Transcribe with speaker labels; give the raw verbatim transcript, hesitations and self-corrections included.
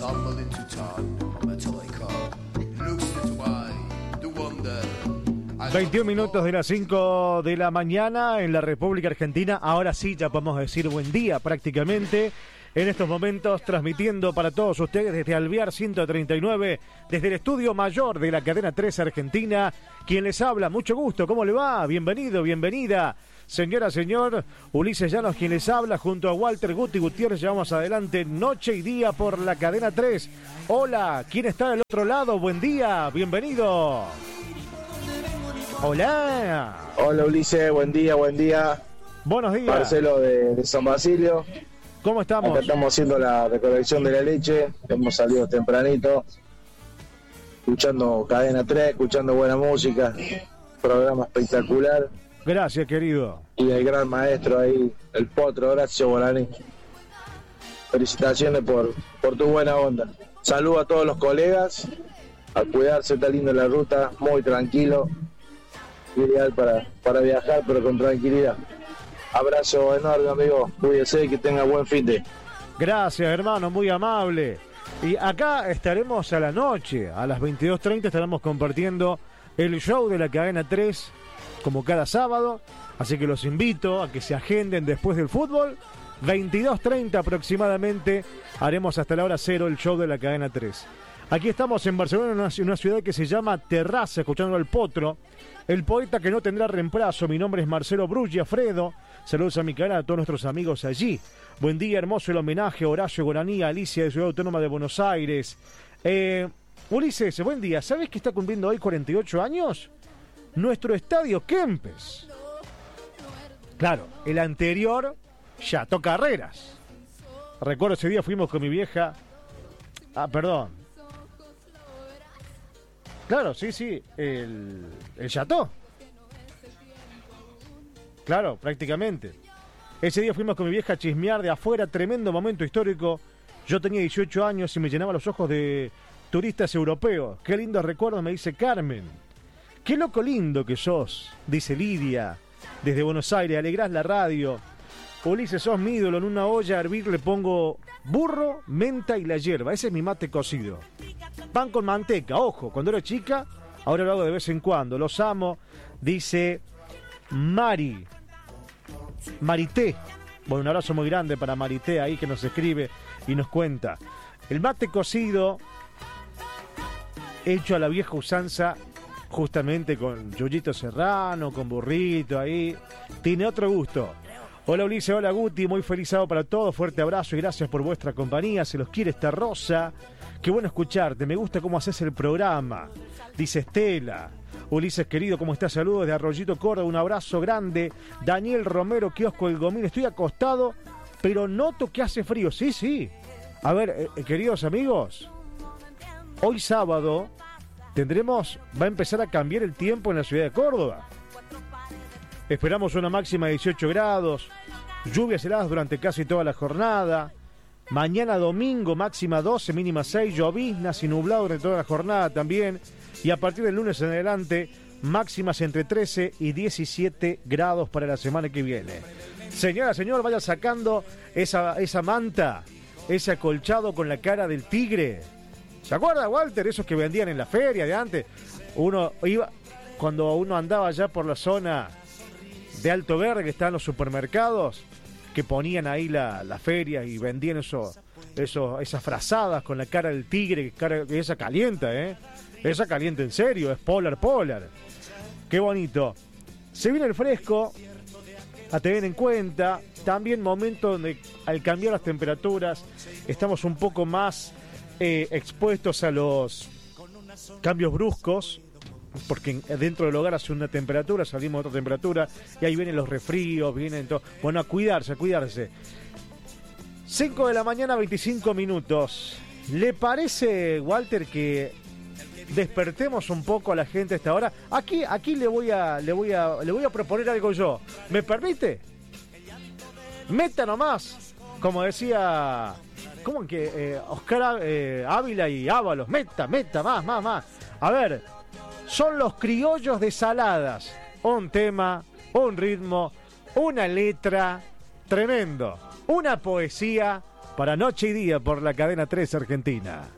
Speaker 1: veintiún minutos de las cinco de la mañana en la República Argentina. Ahora sí, ya podemos decir buen día prácticamente. En estos momentos transmitiendo para todos ustedes desde Alvear ciento treinta y nueve, desde el estudio mayor de la cadena tres Argentina. Quien les habla, mucho gusto, ¿cómo le va? Bienvenido, bienvenida. Señora, señor, Ulises Llanos quien les habla, junto a Walter Guti Gutiérrez, llevamos adelante noche y día por la cadena tres. Hola, ¿quién está del otro lado? Buen día, bienvenido. Hola.
Speaker 2: Hola Ulises, buen día, buen día.
Speaker 1: Buenos días.
Speaker 2: Marcelo de, de San Basilio.
Speaker 1: ¿Cómo estamos?
Speaker 2: Acá estamos haciendo la recolección de la leche, hemos salido tempranito, escuchando cadena tres, escuchando buena música, programa espectacular.
Speaker 1: Gracias, querido.
Speaker 2: Y el gran maestro ahí, el potro, Horacio Bolani. Felicitaciones por, por tu buena onda. Saludo a todos los colegas, a cuidarse, está lindo la ruta, muy tranquilo, ideal para, para viajar, pero con tranquilidad. Abrazo enorme, amigo, cuídese y que tenga buen fin de.
Speaker 1: Gracias, hermano, muy amable. Y acá estaremos a la noche, a las veintidós treinta estaremos compartiendo el show de la cadena tres, como cada sábado, así que los invito a que se agenden después del fútbol. Veintidós treinta aproximadamente haremos hasta la hora cero el show de la cadena tres. Aquí estamos en Barcelona, en una, una ciudad que se llama Terraza, escuchando al Potro, el poeta que no tendrá reemplazo. Mi nombre es Marcelo Bruggi Alfredo. Saludos a mi canal, a todos nuestros amigos allí. Buen día, hermoso el homenaje a Horacio Guaraní, a Alicia de Ciudad Autónoma de Buenos Aires. Eh, Ulises, buen día. ¿Sabes que está cumpliendo hoy cuarenta y ocho años? Nuestro estadio Kempes. Claro, el anterior Chateau Carreras. Recuerdo ese día fuimos con mi vieja. Ah, perdón. Claro, sí, sí, el, el Chateau. Claro, prácticamente. Ese día fuimos con mi vieja a chismear de afuera, tremendo momento histórico. Yo tenía dieciocho años y me llenaba los ojos de turistas europeos. Qué lindos recuerdos, me dice Carmen. Qué loco lindo que sos, dice Lidia, desde Buenos Aires. Alegrás la radio. Ulises, sos mi ídolo. En una olla a hervir le pongo burro, menta y la hierba. Ese es mi mate cocido. Pan con manteca, ojo, cuando era chica, ahora lo hago de vez en cuando. Los amo, dice Mari. Marité. Bueno, un abrazo muy grande para Marité ahí que nos escribe y nos cuenta. El mate cocido, hecho a la vieja usanza, justamente con Yuyito Serrano, con burrito ahí, tiene otro gusto. Hola Ulises, hola Guti, muy feliz sábado para todos, fuerte abrazo y gracias por vuestra compañía, se los quiere esta Rosa, qué bueno escucharte, me gusta cómo haces el programa, dice Estela. Ulises querido, ¿cómo estás? Saludos de Arroyito Córdoba, un abrazo grande. Daniel Romero, kiosco El Gomín, estoy acostado, pero noto que hace frío, sí, sí. A ver, eh, queridos amigos, hoy sábado tendremos, va a empezar a cambiar el tiempo en la ciudad de Córdoba. Esperamos una máxima de dieciocho grados, lluvias heladas durante casi toda la jornada. Mañana domingo máxima doce, mínima seis, lloviznas y nublado durante toda la jornada también. Y a partir del lunes en adelante, máximas entre trece y diecisiete grados para la semana que viene. Señora, señor, vaya sacando esa, esa manta, ese acolchado con la cara del tigre. ¿Se acuerda, Walter? Esos que vendían en la feria de antes. Uno iba, cuando uno andaba allá por la zona de Alto Verde, que están los supermercados, que ponían ahí la, la feria y vendían eso, eso, esas frazadas con la cara del tigre, cara, esa calienta, ¿eh? Esa calienta en serio, es polar, polar. Qué bonito. Se viene el fresco, a tener en cuenta. También momento donde al cambiar las temperaturas estamos un poco más eh, expuestos a los cambios bruscos, porque dentro del hogar hace una temperatura, salimos a otra temperatura y ahí vienen los resfríos, vienen todo. Bueno, a cuidarse, a cuidarse. cinco de la mañana, veinticinco minutos. ¿Le parece, Walter, que despertemos un poco a la gente a esta hora? Aquí, aquí le voy a, le voy a, le voy a proponer algo yo. ¿Me permite? Meta nomás, como decía, ¿cómo que eh, Oscar eh, Ávila y Ábalos? Meta, meta, más, más, más. A ver, son los criollos de Saladas. Un tema, un ritmo, una letra tremendo, una poesía para Noche y Día por la cadena tres Argentina.